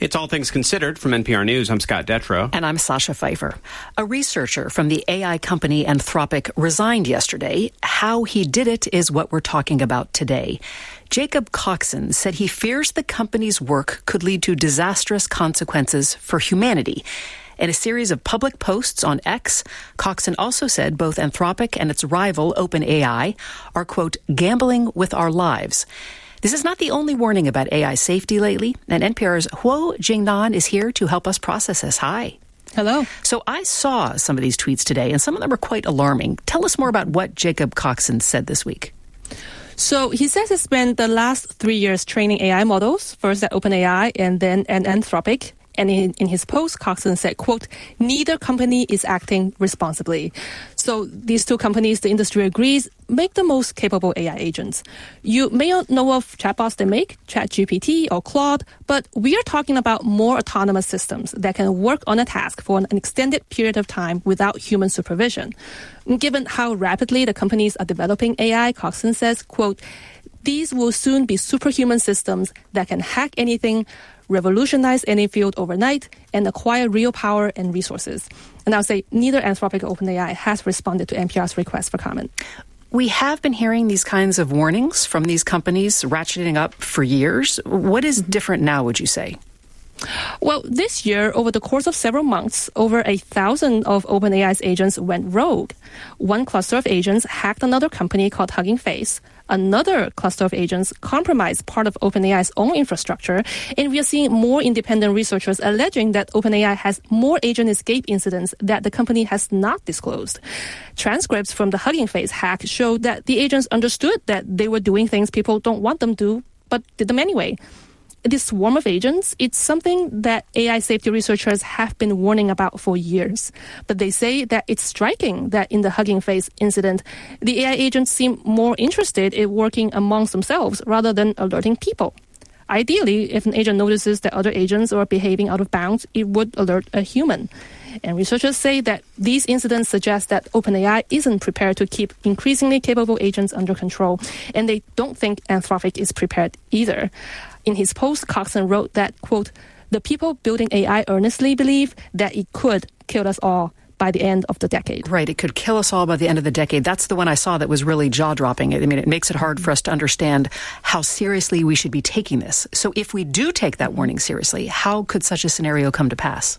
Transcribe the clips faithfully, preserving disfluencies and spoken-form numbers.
It's All Things Considered from N P R News. I'm Scott Detrow. And I'm Sasha Pfeiffer. A researcher from the A I company Anthropic resigned yesterday. How he did it is what we're talking about today. Jacob Coxon said he fears the company's work could lead to disastrous consequences for humanity. In a series of public posts on X, Coxon also said both Anthropic and its rival OpenAI are, quote, gambling with our lives. This is not the only warning about A I safety lately, and N P R's Huo Jingnan is here to help us process this. Hi. Hello. So I saw some of these tweets today, and some of them are quite alarming. Tell us more about what Jacob Coxon said this week. So he says he spent the last three years training A I models, first at OpenAI and then at Anthropic. And in, in his post, Coxon said, quote, neither company is acting responsibly. So these two companies, the industry agrees, make the most capable A I agents. You may not know of chatbots they make, ChatGPT or Claude, but we are talking about more autonomous systems that can work on a task for an extended period of time without human supervision. Given how rapidly the companies are developing A I, Coxon says, quote, these will soon be superhuman systems that can hack anything, revolutionize any field overnight, and acquire real power and resources. And I'll say neither Anthropic or OpenAI has responded to N P R's request for comment. We have been hearing these kinds of warnings from these companies ratcheting up for years. What is different now, would you say? Well, this year, over the course of several months, over a thousand of OpenAI's agents went rogue. One cluster of agents hacked another company called Hugging Face. Another cluster of agents compromised part of OpenAI's own infrastructure, and we are seeing more independent researchers alleging that OpenAI has more agent escape incidents that the company has not disclosed. Transcripts from the Hugging Face hack show that the agents understood that they were doing things people don't want them to, but did them anyway. This swarm of agents, it's something that A I safety researchers have been warning about for years. But they say that it's striking that in the Hugging Face incident, the A I agents seem more interested in working amongst themselves rather than alerting people. Ideally, if an agent notices that other agents are behaving out of bounds, it would alert a human. And researchers say that these incidents suggest that OpenAI isn't prepared to keep increasingly capable agents under control, and they don't think Anthropic is prepared either. In his post, Coxon wrote that, quote, the people building A I earnestly believe that it could kill us all by the end of the decade. Right, it could kill us all by the end of the decade. That's the one I saw that was really jaw-dropping. I mean, it makes it hard for us to understand how seriously we should be taking this. So if we do take that warning seriously, how could such a scenario come to pass?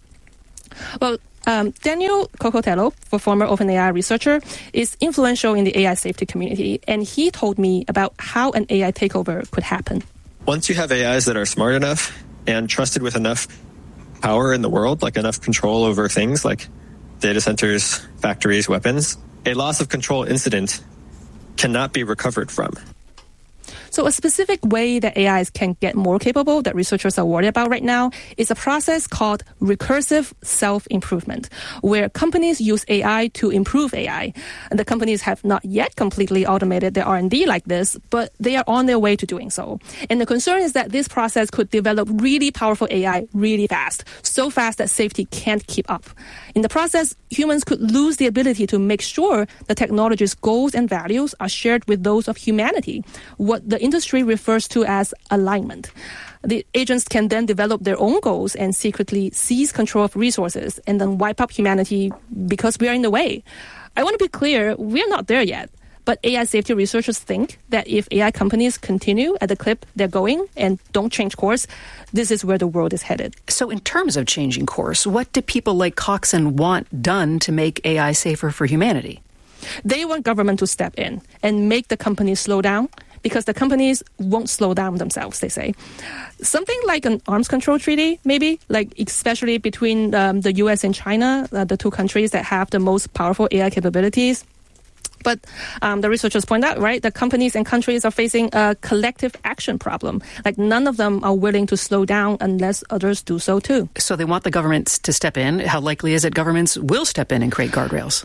Well, um, Daniel Cocotello, a former OpenAI researcher, is influential in the A I safety community, and he told me about how an A I takeover could happen. Once you have A Is that are smart enough and trusted with enough power in the world, like enough control over things like data centers, factories, weapons, a loss of control incident cannot be recovered from. So a specific way that A Is can get more capable that researchers are worried about right now is a process called recursive self-improvement, where companies use A I to improve A I. And the companies have not yet completely automated their R and D like this, but they are on their way to doing so. And the concern is that this process could develop really powerful A I really fast, so fast that safety can't keep up. In the process, humans could lose the ability to make sure the technology's goals and values are shared with those of humanity, what the industry refers to as alignment. The agents can then develop their own goals and secretly seize control of resources and then wipe out humanity because we are in the way. I want to be clear, we're not there yet. But A I safety researchers think that if A I companies continue at the clip they're going and don't change course, this is where the world is headed. So in terms of changing course, what do people like Coxon want done to make A I safer for humanity? They want government to step in and make the companies slow down, because the companies won't slow down themselves, they say. Something like an arms control treaty, maybe, like especially between um, the U S and China, uh, the two countries that have the most powerful A I capabilities. But um, the researchers point out, right, that companies and countries are facing a collective action problem. Like none of them are willing to slow down unless others do so too. So they want the governments to step in. How likely is it governments will step in and create guardrails?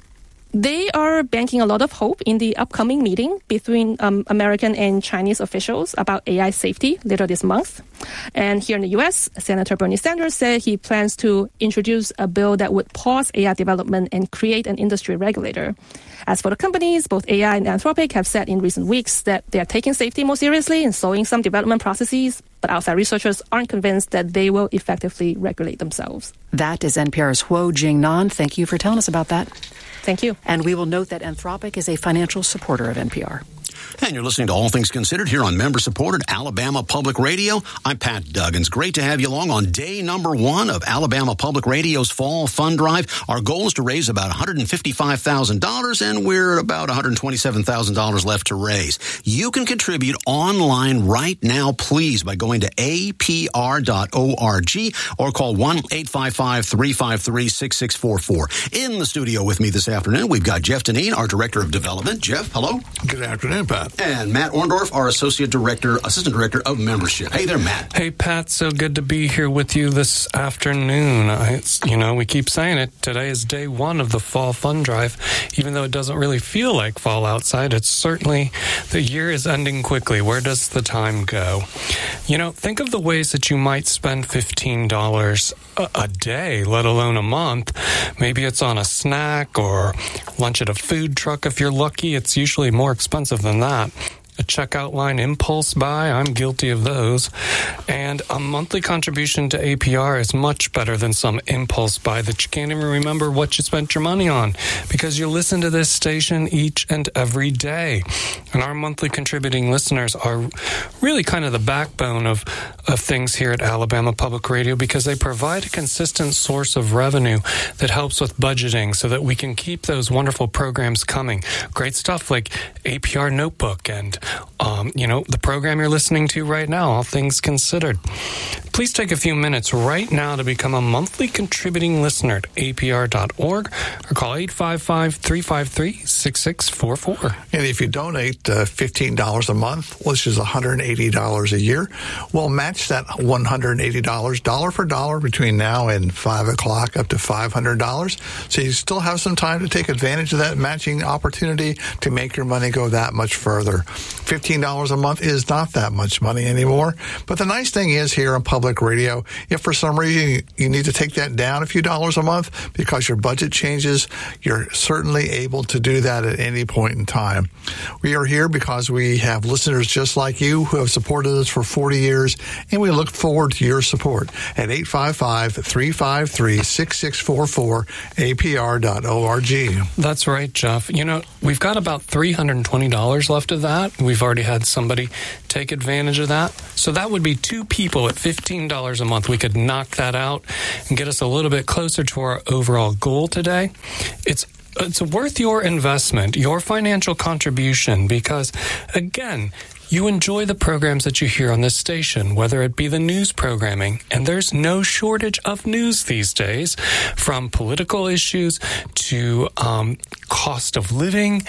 they are banking a lot of hope in the upcoming meeting between um, American and Chinese officials about A I safety later this month. And here in the U S, Senator Bernie Sanders said he plans to introduce a bill that would pause A I development and create an industry regulator. As for the companies, both A I and Anthropic have said in recent weeks that they are taking safety more seriously and slowing some development processes, but outside researchers aren't convinced that they will effectively regulate themselves. That is N P R's Huo Jingnan. Thank you for telling us about that. Thank you. And we will note that Anthropic is a financial supporter of N P R. And you're listening to All Things Considered here on member-supported Alabama Public Radio. I'm Pat Duggins. Great to have you along on day number one of Alabama Public Radio's Fall Fund Drive. Our goal is to raise about one hundred fifty-five thousand dollars, and we're about one hundred twenty-seven thousand dollars left to raise. You can contribute online right now, please, by going to A P R dot org or call one eight five five, three five three, six six four four. In the studio with me this afternoon, we've got Jeff Deneen, our Director of Development. Jeff, hello. Good afternoon, Pat. And Matt Orndorff, our Associate Director, Assistant Director of Membership. Hey there, Matt. Hey, Pat. So good to be here with you this afternoon. It's, you know, we keep saying it. Today is day one of the Fall Fund Drive. Even though it doesn't really feel like fall outside, it's certainly, the year is ending quickly. Where does the time go? You know, think of the ways that you might spend fifteen dollars a, a day, let alone a month. Maybe it's on a snack or lunch at a food truck. If you're lucky, it's usually more expensive than that. A checkout line impulse buy, I'm guilty of those. And a monthly contribution to A P R is much better than some impulse buy that you can't even remember what you spent your money on because you listen to this station each and every day. And our monthly contributing listeners are really kind of the backbone of, of things here at Alabama Public Radio because they provide a consistent source of revenue that helps with budgeting so that we can keep those wonderful programs coming. Great stuff like A P R Notebook and Um, you know, the program you're listening to right now, All Things Considered. Please take a few minutes right now to become a monthly contributing listener at A P R dot org or call eight five five, three five three, six six four four. And if you donate uh, fifteen dollars a month, which is one hundred eighty dollars a year, we'll match that one hundred eighty dollars dollar for dollar between now and five o'clock up to five hundred dollars. So you still have some time to take advantage of that matching opportunity to make your money go that much further. fifteen dollars a month is not that much money anymore. But the nice thing is here on Public Radio, if for some reason you need to take that down a few dollars a month because your budget changes, you're certainly able to do that at any point in time. We are here because we have listeners just like you who have supported us for forty years, and we look forward to your support at eight five five, three five three, six six four four, A P R dot org. That's right, Jeff. You know, we've got about three hundred twenty dollars left of that. We've already had somebody take advantage of that. So that would be two people at fifteen dollars a month. We could knock that out and get us a little bit closer to our overall goal today. It's it's worth your investment, your financial contribution, because, again, you enjoy the programs that you hear on this station, whether it be the news programming, and there's no shortage of news these days, from political issues to um, cost of living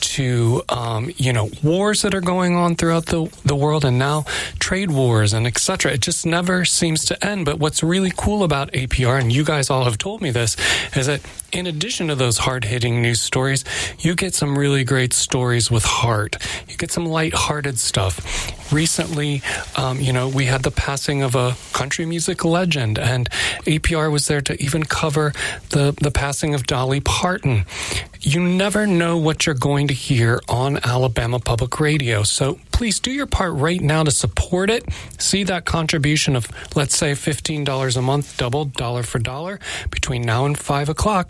to, um, you know, wars that are going on throughout the, the world, and now trade wars and et cetera. It just never seems to end. But what's really cool about A P R, and you guys all have told me this, is that in addition to those hard-hitting news stories, you get some really great stories with heart. You get some light-hearted stuff. Recently, um, you know, we had the passing of a country music legend, and A P R was there to even cover the, the passing of Dolly Parton. You never know what you're going to hear on Alabama Public Radio, so please do your part right now to support it. See that contribution of, let's say, fifteen dollars a month, doubled dollar for dollar, between now and five o'clock.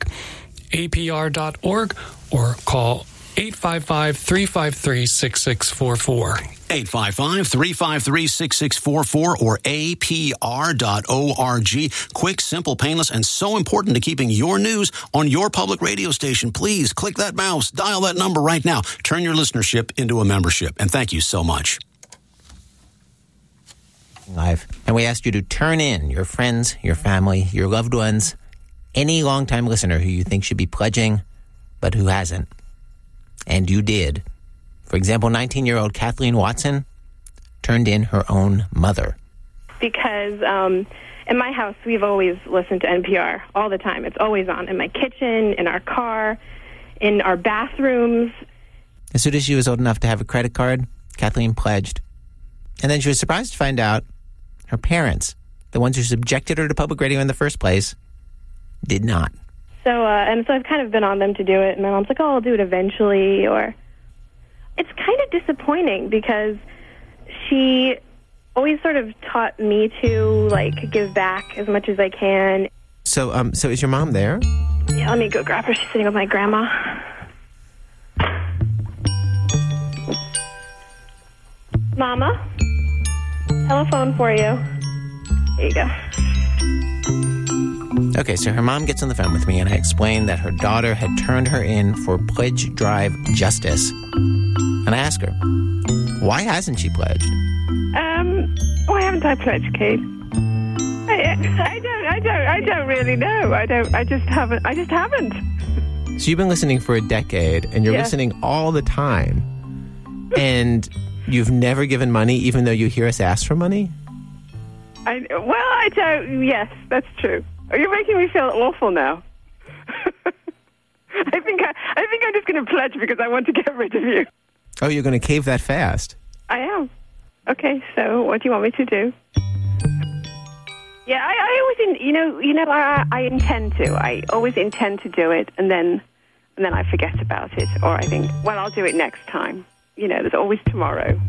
A P R dot org or call eight five five, three five three, six six four four. eight five five, three five three, six six four four or A P R dot org. Quick, simple, painless, and so important to keeping your news on your public radio station. Please click that mouse, dial that number right now. Turn your listenership into a membership. And thank you so much. Live. And we asked you to turn in your friends, your family, your loved ones, any longtime listener who you think should be pledging, but who hasn't. And you did. For example, nineteen-year-old Kathleen Watson turned in her own mother. Because um, in my house, we've always listened to N P R all the time. It's always on in my kitchen, in our car. in our bathrooms. As soon as she was old enough to have a credit card, Kathleen pledged. And then she was surprised to find out her parents, the ones who subjected her to public radio in the first place, did not. So, uh, and so I've kind of been on them to do it, and my mom's like, oh, I'll do it eventually, or... It's kind of disappointing because she always sort of taught me to, like, give back as much as I can. So, um, so is your mom there? Yeah, let me go grab her. She's sitting with my grandma. Mama, telephone for you. There you go. Okay, so her mom gets on the phone with me, and I explain that her daughter had turned her in for Pledge Drive Justice. And I ask her, why hasn't she pledged? Um, why haven't I pledged, Kate? I, I don't, I don't, I don't really know. I don't, I just haven't, I just haven't. So you've been listening for a decade, and you're yeah. listening all the time, and you've never given money, even though you hear us ask for money? I, well, I don't, yes, that's true. You're making me feel awful now. I think I, I think I'm just going to pledge because I want to get rid of you. Oh, you're going to cave that fast? I am. Okay, so what do you want me to do? Yeah, I, I always, in, you know, you know, I, I intend to. I always intend to do it, and then, and then I forget about it, or I think, well, I'll do it next time. You know, there's always tomorrow.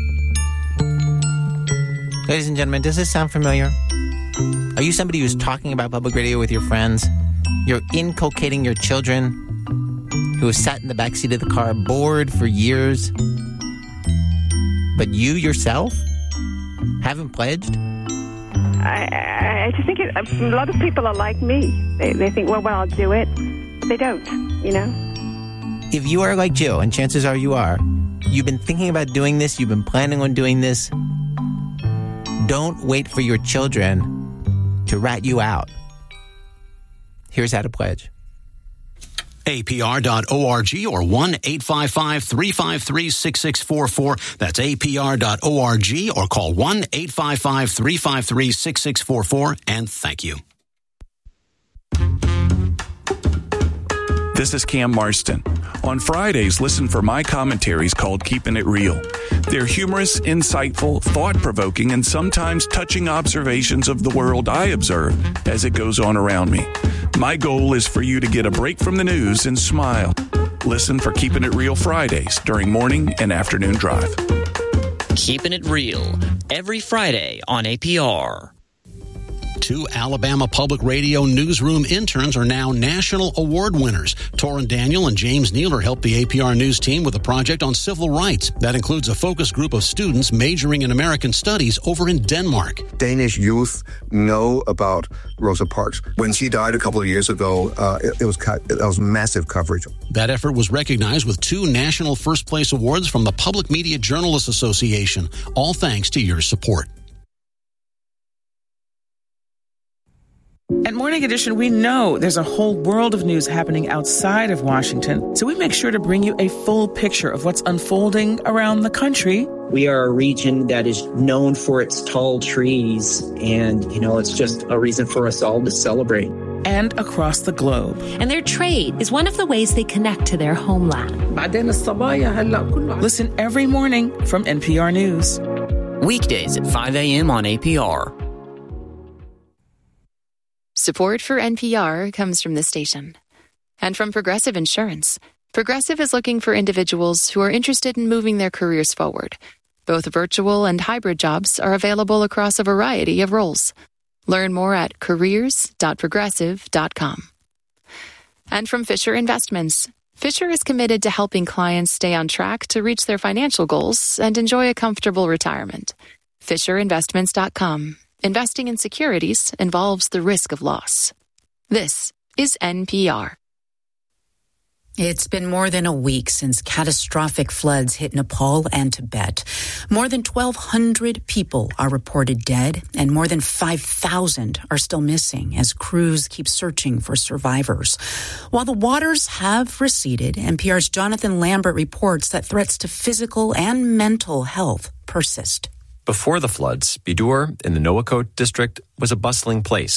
Ladies and gentlemen, does this sound familiar? Are you somebody who's talking about public radio with your friends? You're inculcating your children who have sat in the backseat of the car bored for years, but you yourself haven't pledged? I, I, I just think it, a lot of people are like me. They, they think, well, well, I'll do it. But they don't, you know? If you are like Jill, and chances are you are, you've been thinking about doing this, you've been planning on doing this, don't wait for your children to rat you out. Here's how to pledge. A P R dot org or one eight five five, three five three, six six four four. That's A P R dot org or call one eight five five, three five three, six six four four, and thank you. This is Cam Marston. On Fridays, listen for my commentaries called Keeping It Real. They're humorous, insightful, thought-provoking, and sometimes touching observations of the world I observe as it goes on around me. My goal is for you to get a break from the news and smile. Listen for Keeping It Real Fridays during morning and afternoon drive. Keeping It Real, every Friday on A P R. Two Alabama Public Radio newsroom interns are now national award winners. Torrin Daniel and James Nealer helped the A P R News team with a project on civil rights. That includes a focus group of students majoring in American studies over in Denmark. Danish youth know about Rosa Parks. When she died a couple of years ago, uh, it, it was it was massive coverage. That effort was recognized with two national first place awards from the Public Media Journalists Association, all thanks to your support. At Morning Edition, we know there's a whole world of news happening outside of Washington, so we make sure to bring you a full picture of what's unfolding around the country. We are a region that is known for its tall trees, and, you know, it's just a reason for us all to celebrate. And across the globe. And their trade is one of the ways they connect to their homeland. Listen every morning from N P R News. Weekdays at five a.m. on A P R. Support for N P R comes from this station. And from Progressive Insurance. Progressive is looking for individuals who are interested in moving their careers forward. Both virtual and hybrid jobs are available across a variety of roles. Learn more at careers dot progressive dot com. And from Fisher Investments. Fisher is committed to helping clients stay on track to reach their financial goals and enjoy a comfortable retirement. Fisher Investments dot com. Investing in securities involves the risk of loss. This is N P R. It's been more than a week since catastrophic floods hit Nepal and Tibet. More than twelve hundred people are reported dead, and more than five thousand are still missing as crews keep searching for survivors. While the waters have receded, N P R's Jonathan Lambert reports that threats to physical and mental health persist. Before the floods, Bidur in the Nuwakot district was a bustling place.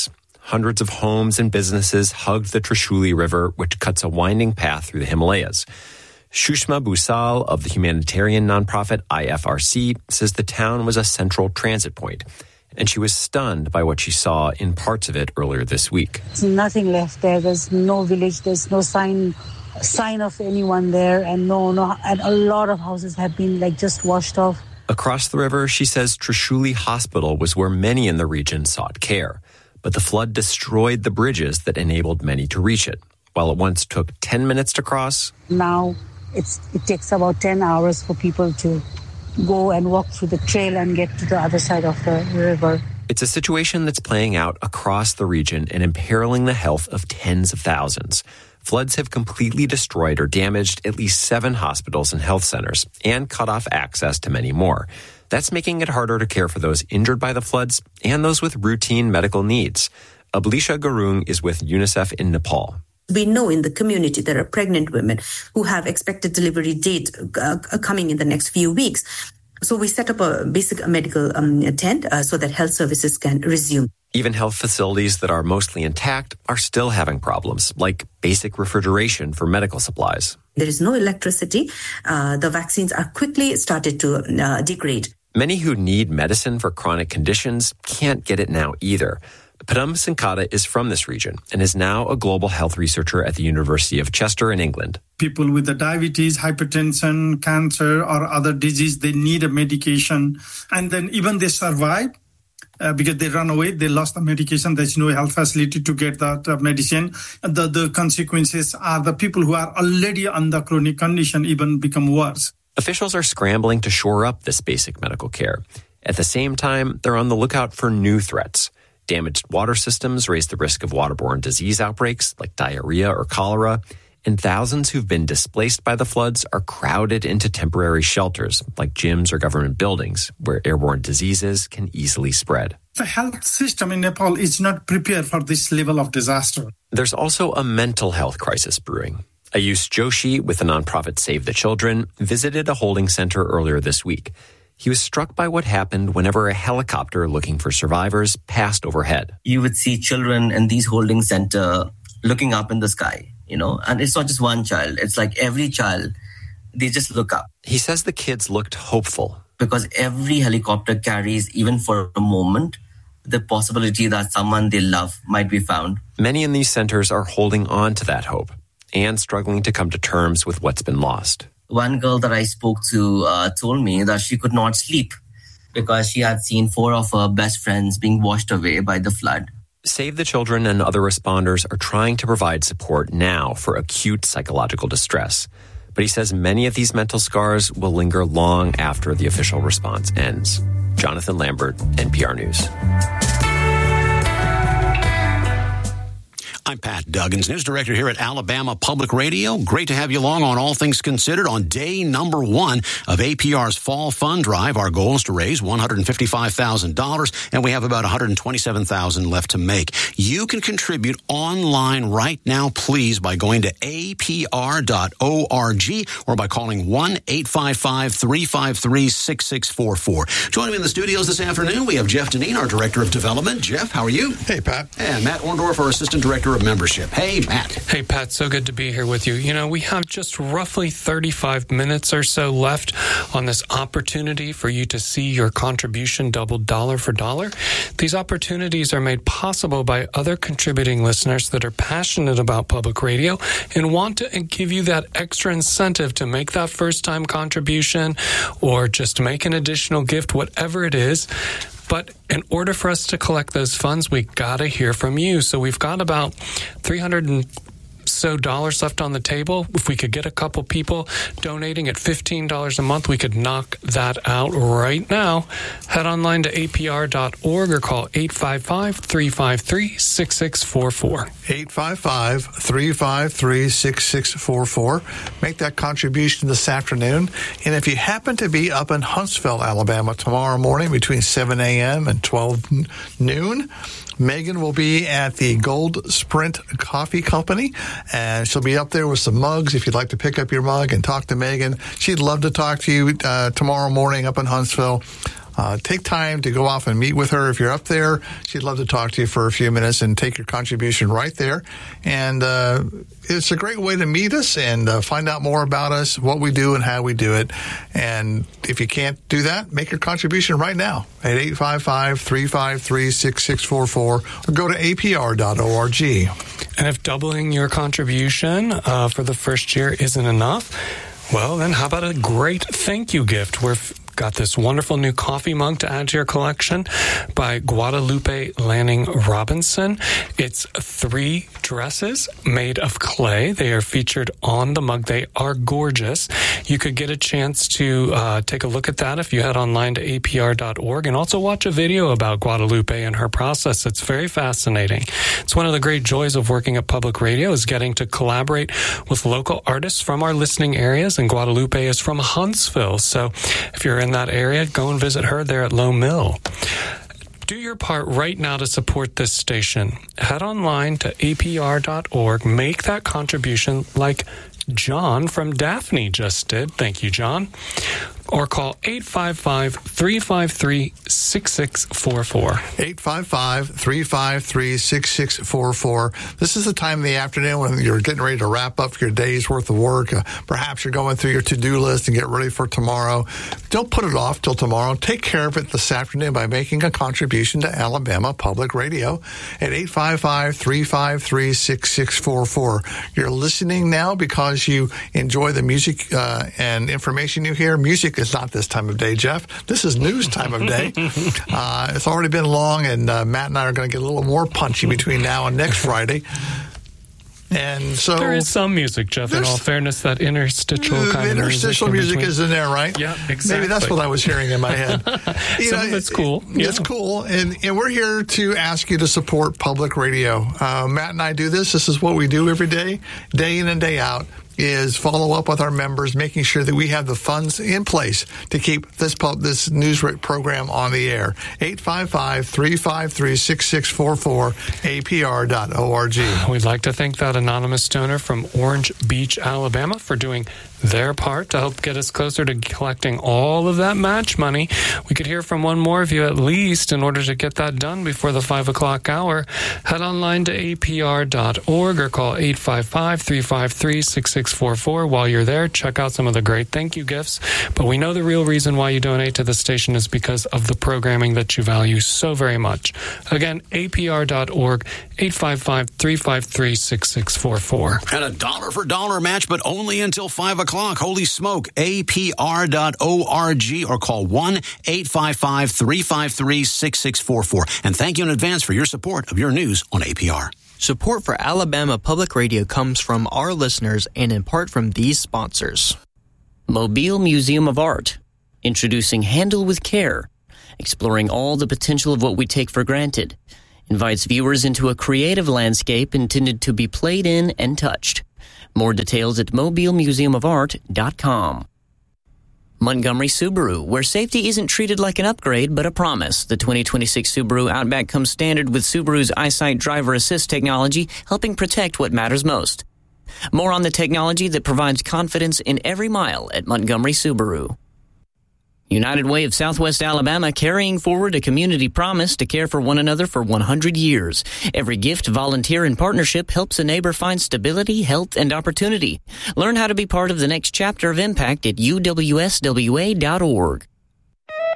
hundreds of homes and businesses hugged the Trishuli River, which cuts a winding path through the Himalayas. Shushma Busal of the humanitarian nonprofit I F R C says the town was a central transit point, and she was stunned by what she saw in parts of it earlier this week. There's nothing left there. There's no village. There's no sign sign of anyone there, and no, no, and a lot of houses have been like just washed off. Across the river, she says Trishuli Hospital was where many in the region sought care, but the flood destroyed the bridges that enabled many to reach it. While it once took ten minutes to cross, now it's it takes about ten hours for people to go and walk through the trail and get to the other side of the river. It's a situation that's playing out across the region and imperiling the health of tens of thousands. Floods have completely destroyed or damaged at least seven hospitals and health centers and cut off access to many more. That's making it harder to care for those injured by the floods and those with routine medical needs. Ablisha Gurung is with UNICEF in Nepal. We know in the community there are pregnant women who have expected delivery date uh, coming in the next few weeks. So we set up a basic medical um, tent uh, so that health services can resume. Even health facilities that are mostly intact are still having problems, like basic refrigeration for medical supplies. There is no electricity. Uh, the vaccines are quickly started to uh, degrade. Many who need medicine for chronic conditions can't get it now either. Padam Sankata is from this region and is now a global health researcher at the University of Chester in England. People with the diabetes, hypertension, cancer, or other disease, they need a medication. And then even they survive uh, because they run away, they lost the medication. There's no health facility to get that uh, medicine. And the, the consequences are the people who are already under chronic condition even become worse. Officials are scrambling to shore up this basic medical care. At the same time, they're on the lookout for new threats. Damaged water systems raise the risk of waterborne disease outbreaks like diarrhea or cholera, and thousands who've been displaced by the floods are crowded into temporary shelters like gyms or government buildings where airborne diseases can easily spread. The health system in Nepal is not prepared for this level of disaster. There's also a mental health crisis brewing. Ayush Joshi with the nonprofit Save the Children visited a holding center earlier this week. He was struck by what happened whenever a helicopter looking for survivors passed overhead. You would see children in these holding center looking up in the sky, you know, and it's not just one child. It's like every child, they just look up. He says the kids looked hopeful. Because every helicopter carries, even for a moment, the possibility that someone they love might be found. Many in these centers are holding on to that hope and struggling to come to terms with what's been lost. One girl that I spoke to uh, told me that she could not sleep because she had seen four of her best friends being washed away by the flood. Save the Children and other responders are trying to provide support now for acute psychological distress. But he says many of these mental scars will linger long after the official response ends. Jonathan Lambert, N P R News. I'm Pat Duggins, news director here at Alabama Public Radio. Great to have you along on All Things Considered on day number one of A P R's Fall Fund Drive. Our goal is to raise one hundred fifty-five thousand dollars, and we have about one hundred twenty-seven thousand dollars left to make. You can contribute online right now, please, by going to A P R dot org or by calling one eight five five, three five three, six six four four. Joining me in the studios this afternoon, we have Jeff Deneen, our Director of Development. Jeff, how are you? Hey, Pat. And Matt Orndorff, our Assistant Director of Membership. Hey, Matt. Hey, Pat. So good to be here with you. You know, we have just roughly thirty-five minutes or so left on this opportunity for you to see your contribution doubled dollar for dollar. These opportunities are made possible by other contributing listeners that are passionate about public radio and want to give you that extra incentive to make that first-time contribution or just make an additional gift, whatever it is. But in order for us to collect those funds, we got to hear from you. So we've got about three hundred and so dollars left on the table. If we could get a couple people donating at fifteen dollars a month, we could knock that out right now. Head online to A P R dot org or call eight five five, three five three, six six four four. eight five five, three five three, six six four four. Make that contribution this afternoon. And if you happen to be up in Huntsville, Alabama tomorrow morning between seven a.m. and twelve noon, Megan will be at the Gold Sprint Coffee Company, and she'll be up there with some mugs if you'd like to pick up your mug and talk to Megan. She'd love to talk to you uh, tomorrow morning up in Huntsville. Uh, take time to go off and meet with her. If you're up there, she'd love to talk to you for a few minutes and take your contribution right there. And uh, it's a great way to meet us and uh, find out more about us, what we do and how we do it. And if you can't do that, make your contribution right now at eight five five, three five three, six six four four or go to A P R dot org. And if doubling your contribution uh, for the first year isn't enough, well, then how about a great thank you gift? We've got this wonderful new coffee mug to add to your collection by Guadalupe Lanning Robinson. It's three dresses made of clay. They are featured on the mug. They are gorgeous. You could get a chance to uh, take a look at that if you head online to A P R dot org and also watch a video about Guadalupe and her process. It's very fascinating. It's one of the great joys of working at Public Radio is getting to collaborate with local artists from our listening areas, and Guadalupe is from Huntsville. So if you're in that area, go and visit her there at Low Mill. Do your part right now to support this station. Head online to A P R dot org. Make that contribution like John from Daphne just did. Thank you, John. Or call eight five five, three five three, six six four four. eight five five, three five three, six six four four. This is the time of the afternoon when you're getting ready to wrap up your day's worth of work. Uh, perhaps you're going through your to-do list and get ready for tomorrow. Don't put it off till tomorrow. Take care of it this afternoon by making a contribution to Alabama Public Radio at eight five five, three five three, six six four four. You're listening now because you enjoy the music uh, and information you hear. Music is not this time of day, Jeff. This is news time of day. Uh, it's already been long, and uh, Matt and I are going to get a little more punchy between now and next Friday. And so there is some music, Jeff. In all fairness, that interstitial uh, kind interstitial of music, music in is in there, right? Yeah, exactly. Maybe that's what I was hearing in my head. You some know, of it's cool. It's yeah. cool, and and we're here to ask you to support Public Radio. Uh, Matt and I do this. This is what we do every day, day in and day out. Is follow up with our members, making sure that we have the funds in place to keep this pub, this news program on the air. eight five five, three five three, six six four four, A P R dot org. We'd like to thank that anonymous donor from Orange Beach, Alabama, for doing their part to help get us closer to collecting all of that match money. We could hear from one more of you at least in order to get that done before the five o'clock hour. Head online to A P R dot org or call eight five five, three five three, six six four four. While you're there, check out some of the great thank you gifts. But we know the real reason why you donate to the station is because of the programming that you value so very much. Again, A P R dot org, eight five five, three five three, six six four four. And a dollar for dollar match, but only until five o'clock. Holy smoke. A P R dot org or call one eight five five, three five three, six six four four. And thank you in advance for your support of your news on A P R. Support for Alabama Public Radio comes from our listeners and in part from these sponsors. Mobile Museum of Art, introducing Handle with Care, exploring all the potential of what we take for granted, invites viewers into a creative landscape intended to be played in and touched. More details at mobile museum of art dot com. Montgomery Subaru, where safety isn't treated like an upgrade, but a promise. The twenty twenty-six Subaru Outback comes standard with Subaru's EyeSight driver assist technology, helping protect what matters most. More on the technology that provides confidence in every mile at Montgomery Subaru. United Way of Southwest Alabama, carrying forward a community promise to care for one another for one hundred years. Every gift, volunteer, and partnership helps a neighbor find stability, health, and opportunity. Learn how to be part of the next chapter of impact at U W S W A dot org.